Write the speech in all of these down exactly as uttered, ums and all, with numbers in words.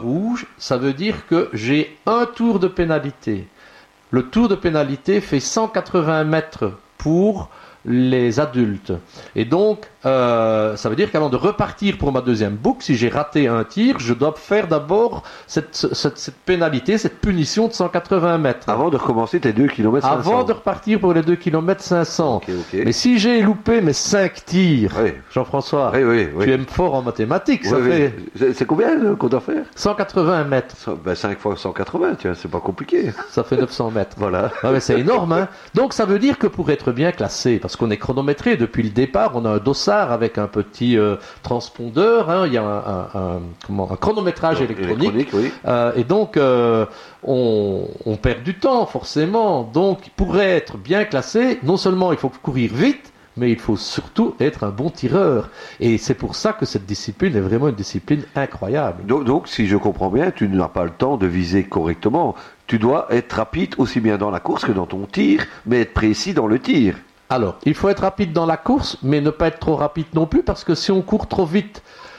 rouge, ça veut dire que j'ai un tour de pénalité. Le tour de pénalité fait cent quatre-vingts mètres pour les adultes. Et donc, euh, ça veut dire qu'avant de repartir pour ma deuxième boucle, si j'ai raté un tir, je dois faire d'abord cette, cette, cette pénalité, cette punition de cent quatre-vingts mètres. Avant de recommencer tes deux kilomètres cinq cents. Avant de repartir pour les deux kilomètres cinq cents. Okay, okay. Mais si j'ai loupé mes cinq tirs, oui. Jean-François, oui, oui, oui. tu es fort en mathématiques, oui, ça oui. fait... C'est, c'est combien euh, qu'on doit faire? cent quatre-vingts mètres. Ben, cinq fois cent quatre-vingts, tiens, c'est pas compliqué. Ça fait neuf cents mètres. Voilà. Ah, mais c'est énorme, hein. Donc ça veut dire que pour être bien classé, parce qu'on est chronométré depuis le départ, on a un dossard avec un petit euh, transpondeur, hein, il y a un, un, un, comment, un chronométrage non, électronique, électronique oui. euh, et donc euh, on, on perd du temps forcément. Donc pour être bien classé, non seulement il faut courir vite, mais il faut surtout être un bon tireur. Et c'est pour ça que cette discipline est vraiment une discipline incroyable. Donc, donc si je comprends bien, tu n'as pas le temps de viser correctement. Tu dois être rapide aussi bien dans la course que dans ton tir, mais être précis dans le tir. Alors, il faut être rapide dans la course, mais ne pas être trop rapide non plus, parce que si on court trop vite,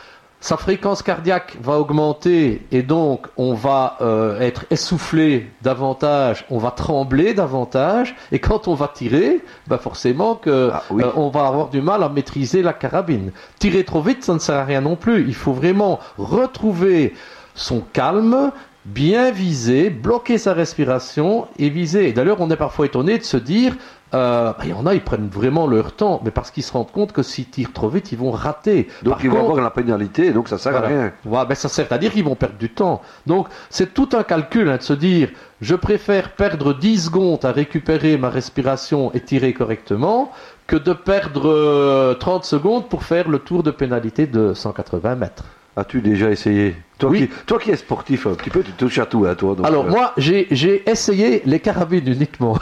sa fréquence cardiaque va augmenter et donc on va euh, être essoufflé davantage, on va trembler davantage, et quand on va tirer, bah forcément que ah, oui. euh, on va avoir du mal à maîtriser la carabine. Tirer trop vite, ça ne sert à rien non plus. Il faut vraiment retrouver son calme, bien viser, bloquer sa respiration et viser. Et d'ailleurs, on est parfois étonné de se dire, euh, il y en a, ils prennent vraiment leur temps, mais parce qu'ils se rendent compte que s'ils tirent trop vite, ils vont rater. Donc Par ils contre, vont avoir la pénalité, donc ça sert voilà. à rien. Ouais, ben ça sert à dire qu'ils vont perdre du temps. Donc c'est tout un calcul hein, de se dire, je préfère perdre dix secondes à récupérer ma respiration et tirer correctement, que de perdre euh, trente secondes pour faire le tour de pénalité de cent quatre-vingts mètres. As-tu déjà essayé? Toi, oui. qui, toi qui es sportif un petit peu, tu touches à tout, hein, toi. Donc, Alors euh... moi, j'ai, j'ai essayé les carabines uniquement.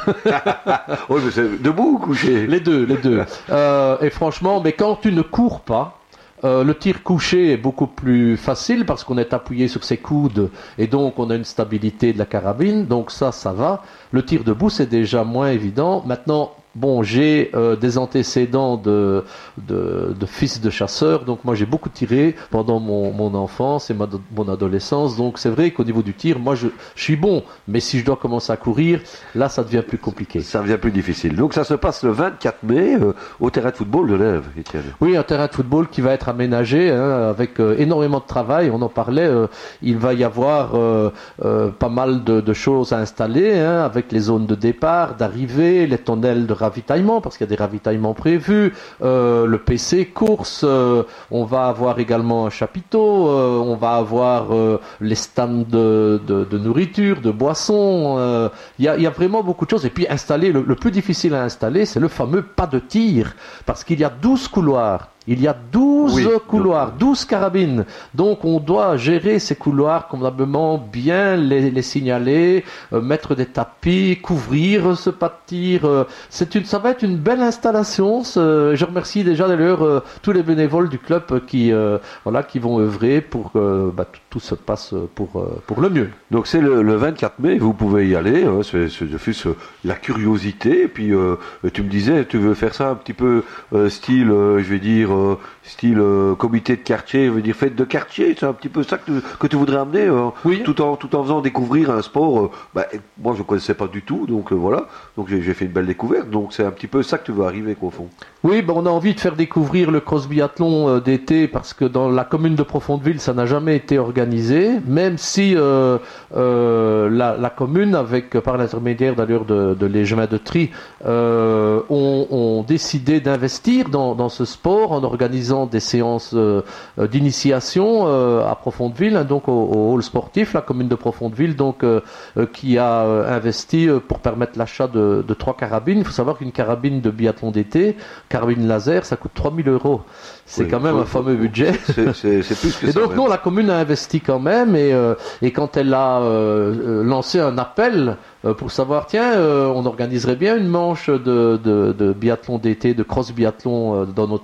Oui, mais c'est debout ou couché? Les deux, les deux. euh, et franchement, mais quand tu ne cours pas, euh, le tir couché est beaucoup plus facile parce qu'on est appuyé sur ses coudes et donc on a une stabilité de la carabine. Donc ça, ça va. Le tir debout, c'est déjà moins évident. Maintenant, bon, j'ai euh, des antécédents de, de, de fils de chasseur, donc moi j'ai beaucoup tiré pendant mon, mon enfance et ma, mon adolescence, donc c'est vrai qu'au niveau du tir, moi je, je suis bon, mais si je dois commencer à courir, là ça devient plus compliqué. Ça devient plus difficile. Donc ça se passe le vingt-quatre mai euh, au terrain de football de l'Ève, Étienne. Oui, un terrain de football qui va être aménagé hein, avec euh, énormément de travail, on en parlait, euh, il va y avoir euh, euh, pas mal de, de choses à installer, hein, avec les zones de départ, d'arrivée, les tunnels de ravitaillement, parce qu'il y a des ravitaillements prévus, euh, le P C course, euh, on va avoir également un chapiteau, euh, on va avoir euh, les stands de, de, de nourriture, de boissons, euh, il y a, y a vraiment beaucoup de choses. Et puis installer, le, le plus difficile à installer, c'est le fameux pas de tir, parce qu'il y a douze couloirs. Il y a douze oui, couloirs, douze carabines. Donc on doit gérer ces couloirs convenablement, bien les, les signaler, euh, mettre des tapis, couvrir ce pas de tir. Euh, c'est une, ça va être une belle installation. Ce, je remercie déjà d'ailleurs euh, tous les bénévoles du club qui, euh, voilà, qui vont œuvrer pour que bah, tout, tout se passe pour, euh, pour le mieux. Donc c'est le, le vingt-quatre mai, vous pouvez y aller. Hein, c'est, c'est de plus euh, la curiosité. Et puis euh, tu me disais, tu veux faire ça un petit peu euh, style, euh, je vais dire. Euh, style euh, comité de quartier, veut dire fête de quartier, c'est un petit peu ça que tu, que tu voudrais amener, euh, oui. tout en tout en faisant découvrir un sport. Euh, bah, moi je connaissais pas du tout, donc euh, voilà, donc j'ai, j'ai fait une belle découverte. Donc c'est un petit peu ça que tu veux arriver qu'au fond. Oui, ben on a envie de faire découvrir le cross biathlon euh, d'été parce que dans la commune de Profondeville, ça n'a jamais été organisé, même si euh, euh, la, la commune, avec par l'intermédiaire d'ailleurs de, de les chemins de tri, euh, ont, ont décidé d'investir dans, dans ce sport en organisant des séances euh, d'initiation euh, à Profondeville, hein, donc au, au hall sportif, la commune de Profondeville, donc euh, euh, qui a euh, investi euh, pour permettre l'achat de, de trois carabines. Il faut savoir qu'une carabine de biathlon d'été, carabine laser, ça coûte trois mille euros. C'est oui, quand même faut, un fameux faut, budget. C'est, c'est, c'est plus que et ça. donc, même. non, la commune a investi quand même. Et, euh, et quand elle a euh, lancé un appel euh, pour savoir, tiens, euh, on organiserait bien une manche de, de, de biathlon d'été, de cross biathlon euh, dans notre entité,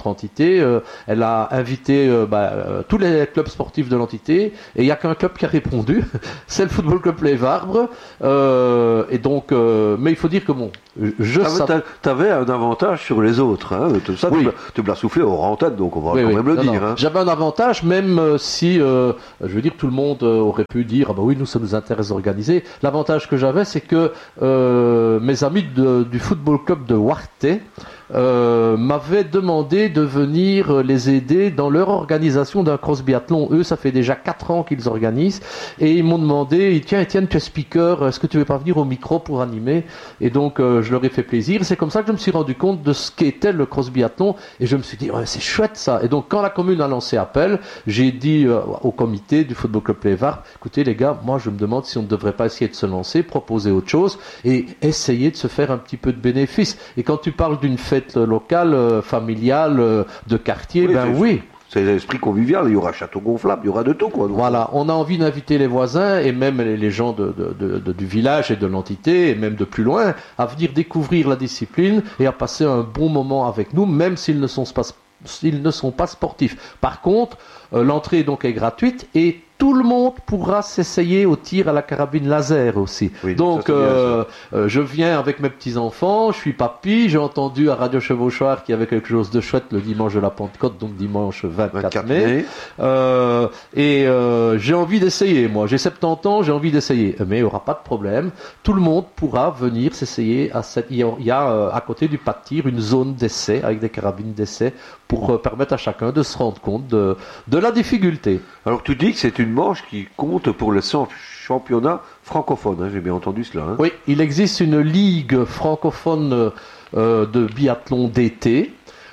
l'entité, euh, elle a invité euh, bah, euh, tous les clubs sportifs de l'entité, et il n'y a qu'un club qui a répondu, c'est le Football Club Les Varbres. Euh, et donc, euh, mais il faut dire que bon, je ah, savais... T'avais un avantage sur les autres, hein. Tout ça, oui. tu me l'as soufflé au en tête, donc on va oui, quand oui. même le non, dire. Non. Hein. J'avais un avantage, même euh, si, euh, je veux dire, tout le monde euh, aurait pu dire, ah bah oui, nous, ça nous intéresse d'organiser. L'avantage que j'avais, c'est que euh, mes amis de, du Football Club de Warté euh, m'avaient demandé de venir les aider dans leur organisation d'un cross biathlon. Eux, ça fait déjà quatre ans qu'ils organisent, et ils m'ont demandé, tiens, Étienne, tu es speaker, est-ce que tu veux pas venir au micro pour animer? Et donc, euh, je leur ai fait plaisir. C'est comme ça que je me suis rendu compte de ce qu'était le cross biathlon, et je me suis dit, ouais, c'est chouette ça. Et donc, quand la commune a lancé appel, j'ai dit euh, au comité du Football Club Les Varbres, écoutez les gars, moi je me demande si on ne devrait pas essayer de se lancer, proposer autre chose, et essayer de se faire un petit peu de bénéfice. Et quand tu parles d'une fête locale, euh, familiale, euh, de quartier, oui, ben c'est oui. C'est l'esprit convivial, il y aura château gonflable, il y aura de tout, quoi. Donc, voilà, on a envie d'inviter les voisins et même les, les gens de, de, de, de, du village et de l'entité, et même de plus loin, à venir découvrir la discipline et à passer un bon moment avec nous, même s'ils ne sont pas, s'ils ne sont pas sportifs. Par contre, euh, l'entrée donc est gratuite, et tout le monde pourra s'essayer au tir à la carabine laser aussi. Oui, donc, ça, euh, euh, je viens avec mes petits-enfants, je suis papy, j'ai entendu à Radio Chevauchoir qu'il y avait quelque chose de chouette le dimanche de la Pentecôte, donc dimanche vingt-quatre mai. Euh, et euh, j'ai envie d'essayer, moi. J'ai soixante-dix ans, j'ai envie d'essayer. Mais il n'y aura pas de problème. Tout le monde pourra venir s'essayer à cette... Il y a euh, à côté du pas de tir une zone d'essai avec des carabines d'essai pour euh, permettre à chacun de se rendre compte de, de la difficulté. Alors, tu dis que c'est une manche qui compte pour le championnat francophone, hein, j'ai bien entendu cela. Hein. Oui, il existe une ligue francophone euh, de biathlon d'été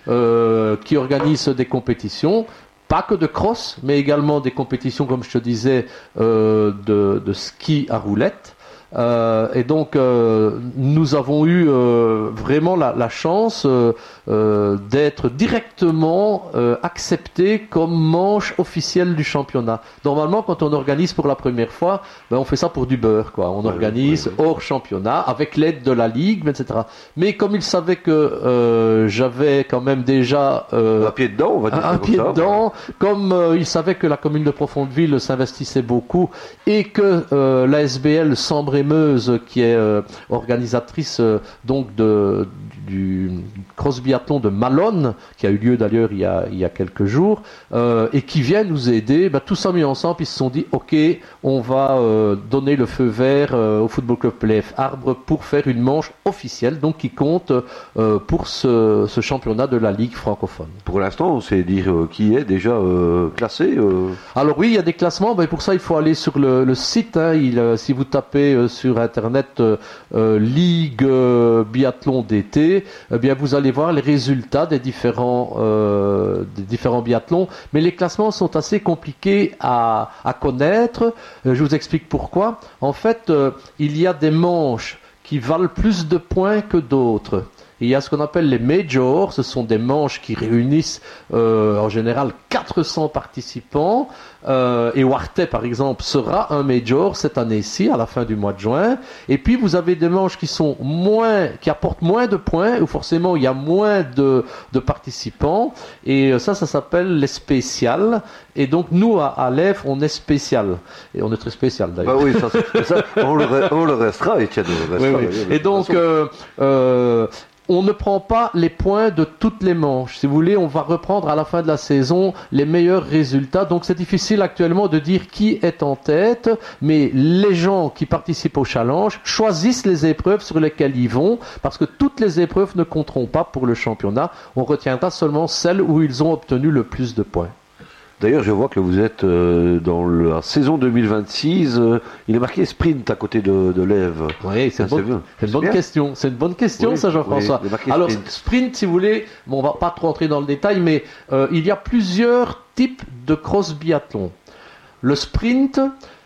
euh, qui organise des compétitions, pas que de cross, mais également des compétitions, comme je te disais, euh, de, de ski à roulettes. Euh, et donc, euh, nous avons eu euh, vraiment la, la chance euh, euh, d'être directement euh, acceptés comme manche officielle du championnat. Normalement, quand on organise pour la première fois, ben, on fait ça pour du beurre, quoi. On ouais, organise ouais, ouais. hors championnat avec l'aide de la ligue, et cetera. Mais comme ils savaient que euh, j'avais quand même déjà euh, un pied dedans, on va dire un, un pied ça, dedans, ouais. Comme euh, ils savaient que la commune de Profondeville s'investissait beaucoup et que euh, l'A S B L Sambre Meuse, qui est euh, organisatrice euh, donc de, du cross biathlon de Malone, qui a eu lieu d'ailleurs il y a, il y a quelques jours, euh, et qui vient nous aider, ben, tout ça mis ensemble, ils se sont dit, ok, on va euh, donner le feu vert euh, au Football Club P F Arbre pour faire une manche officielle, donc qui compte euh, pour ce, ce championnat de la Ligue francophone. Pour l'instant, on sait dire euh, qui est déjà euh, classé euh... Alors oui, il y a des classements, ben, pour ça il faut aller sur le, le site, hein, il, euh, si vous tapez euh, sur internet euh, euh, Ligue euh, biathlon d'été, eh bien vous allez voir les résultats des différents euh, des différents biathlons, mais les classements sont assez compliqués à, à connaître. Euh, je vous explique pourquoi. En fait, euh, il y a des manches qui valent plus de points que d'autres. Il y a ce qu'on appelle les majors, ce sont des manches qui réunissent euh, en général quatre cents participants, euh, et Warté par exemple sera un major cette année-ci à la fin du mois de juin. Et puis vous avez des manches qui sont moins, qui apportent moins de points, où forcément il y a moins de, de participants, et ça, ça s'appelle les spéciales. Et donc nous à, à l'E F on est spécial, et on est très spécial d'ailleurs. Bah oui, ça, ça, on, le, on le restera, Étienne. On le restera, oui, oui. Et donc euh, euh, on ne prend pas les points de toutes les manches. Si vous voulez, on va reprendre à la fin de la saison les meilleurs résultats. Donc c'est difficile actuellement de dire qui est en tête, mais les gens qui participent au challenge choisissent les épreuves sur lesquelles ils vont, parce que toutes les épreuves ne compteront pas pour le championnat. On retiendra seulement celles où ils ont obtenu le plus de points. D'ailleurs, je vois que vous êtes euh, dans la saison deux mille vingt-six. Euh, il est marqué sprint à côté de, de l'Ève. Oui, c'est, bon, c'est, c'est une bonne bien. question. C'est une bonne question, oui, ça, Jean-François. Oui, alors, sprint. sprint, si vous voulez, bon, on va pas trop entrer dans le détail, mais euh, il y a plusieurs types de cross biathlon. Le sprint,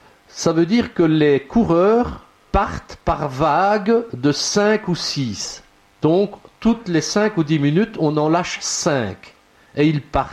ça veut dire que les coureurs partent par vague de cinq ou six. Donc, toutes les cinq ou dix minutes, on en lâche cinq. Et ils partent.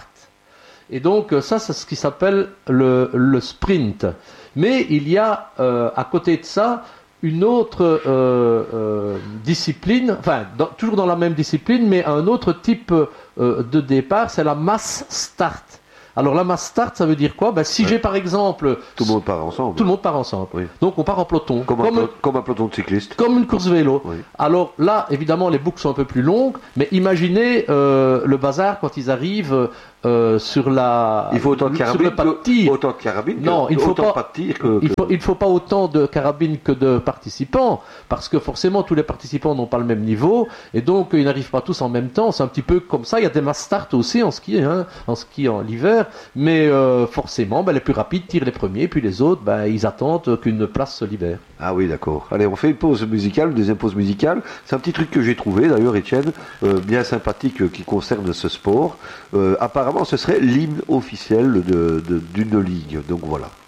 Et donc ça, c'est ce qui s'appelle le, le sprint. Mais il y a euh, à côté de ça une autre euh, euh, discipline, enfin dans, toujours dans la même discipline, mais un autre type euh, de départ, c'est la mass start. Alors la mass start, ça veut dire quoi? Ben, si ouais. j'ai par exemple... Tout le monde part ensemble. Tout le monde part ensemble. Oui. Donc on part en peloton. Comme, comme, un, plo- comme un peloton de cyclistes. Comme une course vélo. Oui. Alors là, évidemment, les boucles sont un peu plus longues, mais imaginez euh, le bazar quand ils arrivent euh, sur la... Il faut autant de carabines, que, autant de carabines non, que, il faut autant pas, pas de tir que... Il faut, il faut pas autant de carabines que de participants, parce que forcément tous les participants n'ont pas le même niveau, et donc ils n'arrivent pas tous en même temps. C'est un petit peu comme ça. Il y a des mass start aussi en ski, hein, en ski en l'hiver, mais euh, forcément, ben, les plus rapides tirent les premiers, puis les autres, ben, ils attendent qu'une place se libère. Ah oui, d'accord. Allez, on fait une pause musicale, une deuxième pause musicale. C'est un petit truc que j'ai trouvé, d'ailleurs, Étienne, euh, bien sympathique, euh, qui concerne ce sport. Euh, apparemment, ce serait l'hymne officiel de, de, d'une ligue. Donc voilà.